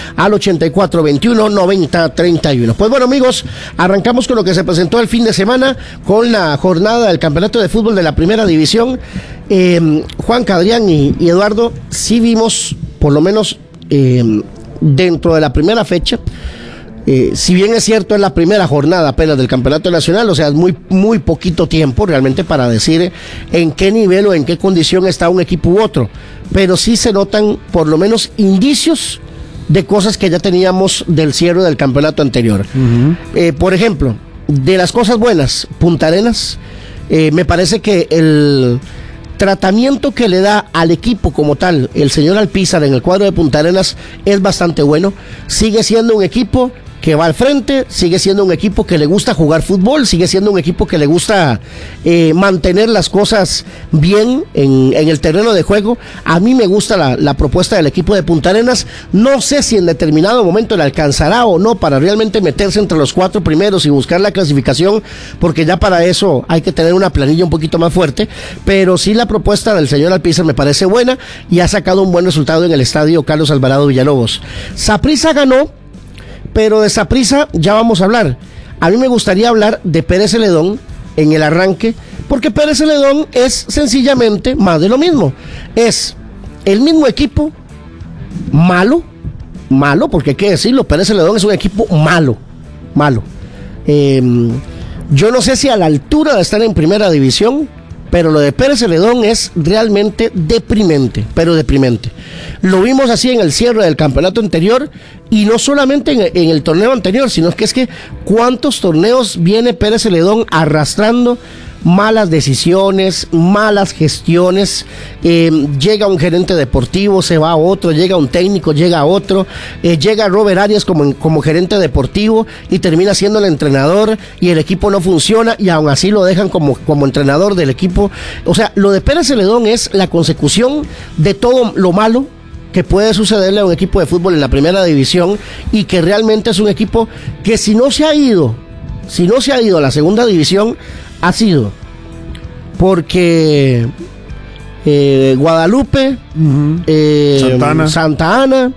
al 8421-9031. Pues bueno, amigos, arrancamos con lo que se presentó el fin de semana, con la jornada del campeonato de fútbol de la primera división. Juan, Adrián y Eduardo, sí vimos, por lo menos dentro de la primera fecha, si bien es cierto, es la primera jornada apenas del campeonato nacional, o sea, es muy poquito tiempo realmente para decir en qué nivel o en qué condición está un equipo u otro, pero sí se notan por lo menos indicios de cosas que ya teníamos del cierre del campeonato anterior. Por ejemplo, de las cosas buenas, Punta Arenas, me parece que el tratamiento que le da al equipo como tal el señor Alpizar en el cuadro de Punta Arenas es bastante bueno. Sigue siendo un equipo que va al frente, sigue siendo un equipo que le gusta jugar fútbol, sigue siendo un equipo que le gusta mantener las cosas bien en el terreno de juego. A mí me gusta la propuesta del equipo de Punta Arenas. No sé si en determinado momento le alcanzará o no para realmente meterse entre los 4 primeros y buscar la clasificación, porque ya para eso hay que tener una planilla un poquito más fuerte, pero sí la propuesta del señor Alpizar me parece buena y ha sacado un buen resultado en el estadio Carlos Alvarado Villalobos. Saprissa ganó, pero de Saprissa ya vamos a hablar. A mí me gustaría hablar de Pérez Celedón en el arranque, porque Pérez Celedón es sencillamente más de lo mismo. Es el mismo equipo, malo, porque hay que decirlo, Pérez Celedón es un equipo malo. Yo no sé si a la altura de estar en primera división, pero lo de Pérez Celedón es realmente deprimente, pero deprimente. Lo vimos así en el cierre del campeonato anterior, y no solamente en el torneo anterior, sino que es que cuántos torneos viene Pérez Celedón arrastrando malas decisiones, malas gestiones. Llega un gerente deportivo, se va a otro, llega un técnico, llega a otro, llega Robert Arias como gerente deportivo y termina siendo el entrenador, y el equipo no funciona y aún así lo dejan como entrenador del equipo. O sea, lo de Pérez Celedón es la consecución de todo lo malo que puede sucederle a un equipo de fútbol en la primera división, y que realmente es un equipo que si no se ha ido a la segunda división, ha sido porque Guadalupe, Santa Ana,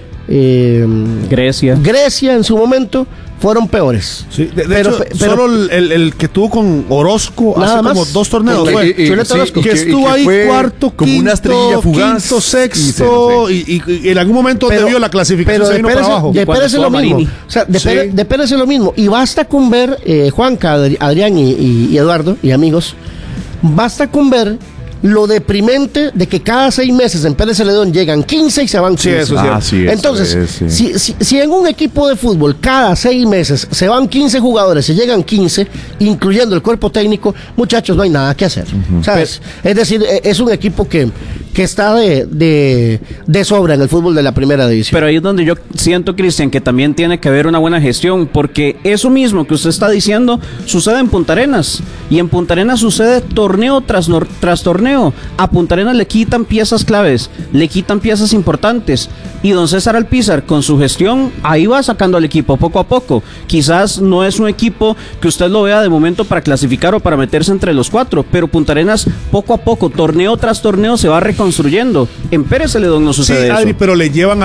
Grecia en su momento fueron peores. Sí, de hecho, solo el que tuvo con Orozco hace como 2 torneos que estuvo ahí fue cuarto, como quinto, una estrella fugaz, quinto, sexto, y en algún momento debió la clasificación, pero se vino para abajo. De Pérez es lo mismo. O sea, de Pérez es lo mismo. Y basta con ver, Juanca, Adrián y Eduardo y amigos, basta con ver lo deprimente de que cada 6 meses en Pérez Celedón llegan 15 y se van 15. Sí, eso sí. Entonces, si en un equipo de fútbol cada 6 meses se van 15 jugadores, se llegan 15, incluyendo el cuerpo técnico, muchachos, no hay nada que hacer. ¿Sabes? Es decir, es un equipo que está de sobra en el fútbol de la primera división. Pero ahí es donde yo siento, Cristian, que también tiene que haber una buena gestión, porque eso mismo que usted está diciendo sucede en Punta Arenas, y en Punta Arenas sucede torneo tras torneo. A Punta Arenas le quitan piezas claves, le quitan piezas importantes, y don César Alpizar con su gestión ahí va sacando al equipo poco a poco. Quizás no es un equipo que usted lo vea de momento para clasificar o para meterse entre los 4, pero Punta Arenas poco a poco, torneo tras torneo, se va reconstruyendo. En Pérez Celedón no sucede eso. Adri, pero le llevan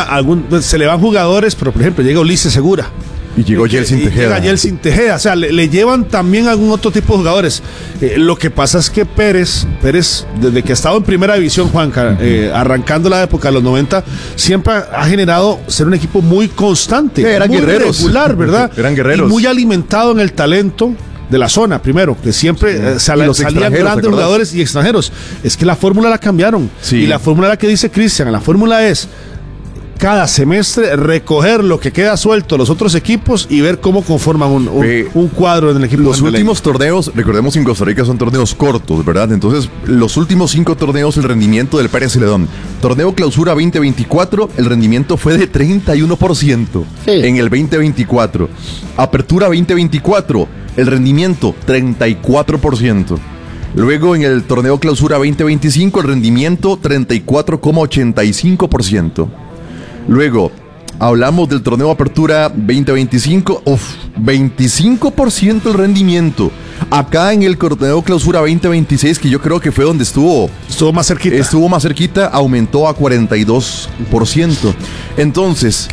se le van jugadores, pero por ejemplo llega Ulises Segura. Y llegó Yeltsin Tejeda. O sea, le llevan también algún otro tipo de jugadores. Lo que pasa es que Pérez, desde que ha estado en primera división, Juanca, arrancando la época de los 90, siempre ha generado ser un equipo muy constante. Eran muy guerreros. Regular, ¿verdad? Eran guerreros. Y muy alimentado en el talento de la zona, primero, que siempre salían grandes jugadores y extranjeros. Es que la fórmula la cambiaron. Sí. Y la fórmula la que dice Cristian, la fórmula es cada semestre recoger lo que queda suelto los otros equipos y ver cómo conforman un cuadro en el equipo. Los últimos torneos, recordemos, en Costa Rica son torneos cortos, ¿verdad? Entonces, los últimos 5 torneos, el rendimiento del Pérez Celedón. Torneo Clausura 2024, el rendimiento fue de 31% en el 2024. Apertura 2024, el rendimiento 34%. Luego en el torneo Clausura 2025, el rendimiento 34,85%. Luego, hablamos del torneo Apertura 2025, 25% el rendimiento. Acá en el torneo Clausura 2026, que yo creo que fue donde estuvo más cerquita, aumentó a 42%. Entonces,